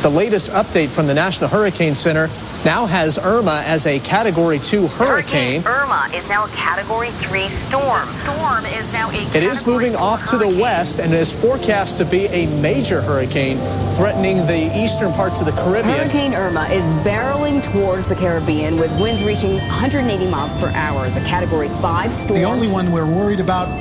The latest update from the National Hurricane Center now has Irma as a Category 2 hurricane. Irma is now a Category 3 storm. The storm is now a It is moving off to the west and is forecast to be a major hurricane threatening the eastern parts of the Caribbean. Hurricane Irma is barreling towards the Caribbean with winds reaching 180 miles per hour. The Category 5 storm. The only one we're worried about